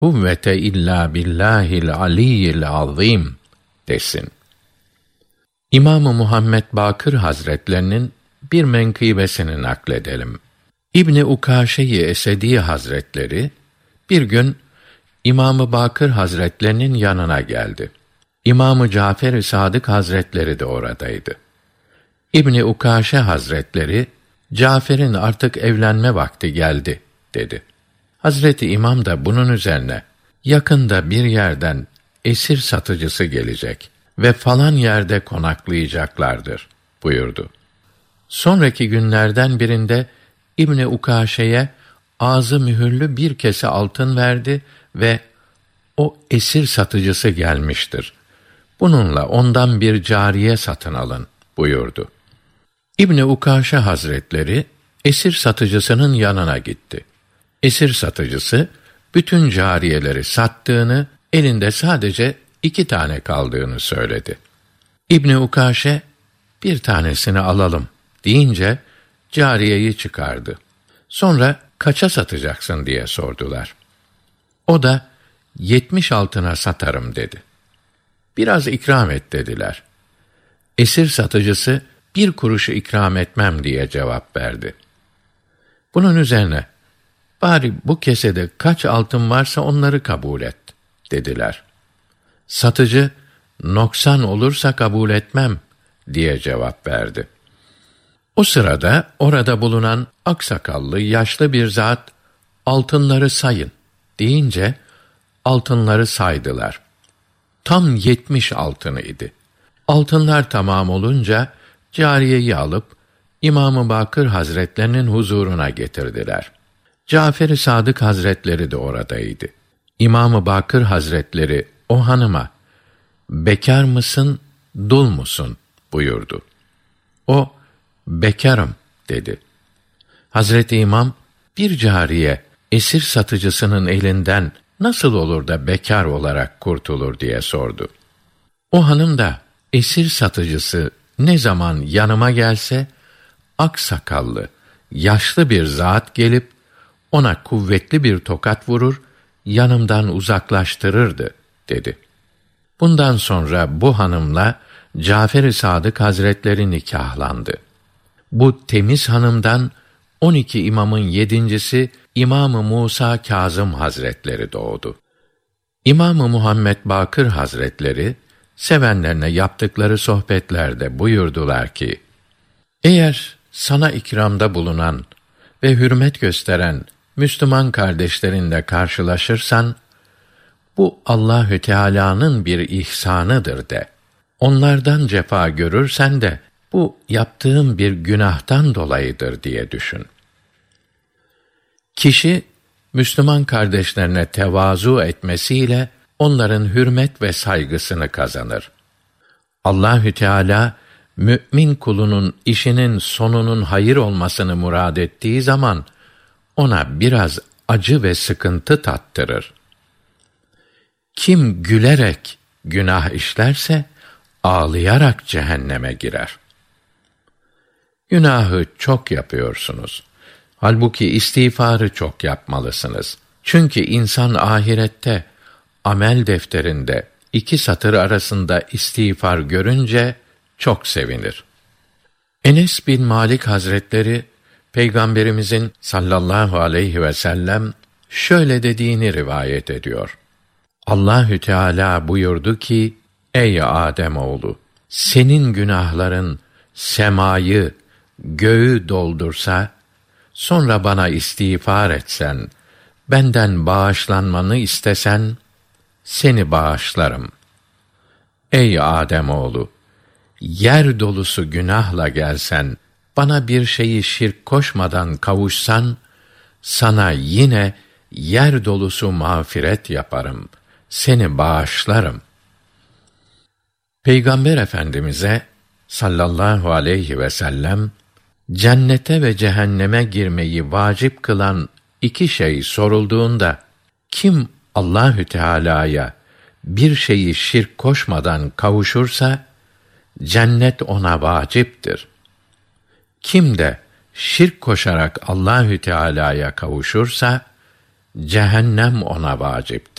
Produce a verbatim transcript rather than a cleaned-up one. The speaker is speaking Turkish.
kuvvete illa billahil aliyyil azim desin. İmam-ı Muhammed Bakır Hazretlerinin bir menkıbesini nakledelim. İbni Ukaşe-i Esedi Hazretleri bir gün İmam-ı Bakır Hazretlerinin yanına geldi. İmam-ı Cafer-i Sadık Hazretleri de oradaydı. İbni Ukaşe Hazretleri, Cafer'in artık evlenme vakti geldi dedi. Hazreti İmam da bunun üzerine, yakında bir yerden esir satıcısı gelecek ve falan yerde konaklayacaklardır buyurdu. Sonraki günlerden birinde İbni Ukaşe'ye ağzı mühürlü bir kese altın verdi ve o esir satıcısı gelmiştir. Bununla ondan bir cariye satın alın buyurdu. İbni Ukaşe Hazretleri esir satıcısının yanına gitti. Esir satıcısı bütün cariyeleri sattığını, elinde sadece iki tane kaldığını söyledi. İbni Ukaşe bir tanesini alalım deyince cariyeyi çıkardı. Sonra kaça satacaksın diye sordular. O da yetmiş altına satarım dedi. Biraz ikram et dediler. Esir satıcısı bir kuruşu ikram etmem diye cevap verdi. Bunun üzerine bari bu kesede kaç altın varsa onları kabul et dediler. Satıcı noksan olursa kabul etmem diye cevap verdi. O sırada orada bulunan aksakallı yaşlı bir zat altınları sayın deyince altınları saydılar. Tam yetmiş altını idi. Altınlar tamam olunca cariyeyi alıp İmam-ı Bakır Hazretlerinin huzuruna getirdiler. Cafer-i Sadık Hazretleri de oradaydı. İmam-ı Bakır Hazretleri o hanıma bekar mısın, dul musun buyurdu. O bekarım dedi. Hazreti İmam bir cariye esir satıcısının elinden nasıl olur da bekar olarak kurtulur diye sordu. O hanım da esir satıcısı ne zaman yanıma gelse ak sakallı, yaşlı bir zat gelip ona kuvvetli bir tokat vurur, yanımdan uzaklaştırırdı dedi. Bundan sonra bu hanımla Cafer-i Sadık Hazretleri nikahlandı. Bu temiz hanımdan on iki imamın yedincisi İmam-ı Musa Kazım Hazretleri doğdu. İmam-ı Muhammed Bakır Hazretleri sevenlerine yaptıkları sohbetlerde buyurdular ki: eğer sana ikramda bulunan ve hürmet gösteren Müslüman kardeşlerinle karşılaşırsan, bu Allahü Teala'nın bir ihsanıdır de. Onlardan cefa görürsen de bu yaptığın bir günahtan dolayıdır diye düşün. Kişi Müslüman kardeşlerine tevazu etmesiyle onların hürmet ve saygısını kazanır. Allahü Teala mümin kulunun işinin sonunun hayır olmasını murad ettiği zaman ona biraz acı ve sıkıntı tattırır. Kim gülerek günah işlerse ağlayarak cehenneme girer. Günahı çok yapıyorsunuz. Halbuki istiğfarı çok yapmalısınız. Çünkü insan ahirette amel defterinde iki satır arasında istiğfar görünce çok sevinir. Enes bin Malik Hazretleri Peygamberimizin sallallahu aleyhi ve sellem şöyle dediğini rivayet ediyor. Allahü Teala buyurdu ki: ey Adem oğlu, senin günahların semayı, göğü doldursa, sonra bana istiğfar etsen, benden bağışlanmanı istesen, seni bağışlarım. Ey Adem oğlu, yer dolusu günahla gelsen, bana bir şeyi şirk koşmadan kavuşsan, sana yine yer dolusu mağfiret yaparım, seni bağışlarım. Peygamber Efendimiz'e sallallahu aleyhi ve sellem cennete ve cehenneme girmeyi vacip kılan iki şey sorulduğunda, kim Allahü Teala'ya bir şeyi şirk koşmadan kavuşursa cennet ona vaciptir. Kim de şirk koşarak Allahü Teala'ya kavuşursa cehennem ona vaciptir.